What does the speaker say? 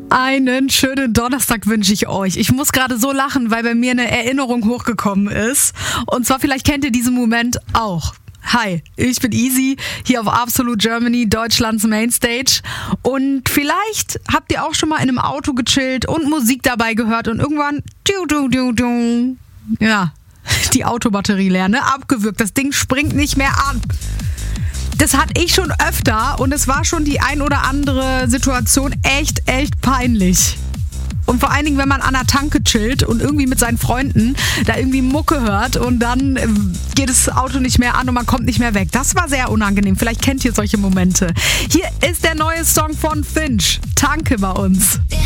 Einen schönen Donnerstag wünsche ich euch. Ich muss gerade so lachen, weil bei mir eine Erinnerung hochgekommen ist. Und zwar, vielleicht kennt ihr diesen Moment auch. Hi, ich bin Easy, hier auf Absolute Germany, Deutschlands Mainstage. Und vielleicht habt ihr auch schon mal in einem Auto gechillt und Musik dabei gehört und irgendwann, ja, die Autobatterie leer, ne? Abgewürgt, das Ding springt nicht mehr an. Das hatte ich schon öfter und es war schon die ein oder andere Situation echt peinlich. Und vor allen Dingen, wenn man an der Tanke chillt und irgendwie mit seinen Freunden da irgendwie Mucke hört und dann geht das Auto nicht mehr an und man kommt nicht mehr weg. Das war sehr unangenehm. Vielleicht kennt ihr solche Momente. Hier ist der neue Song von Finch. Tanke bei uns.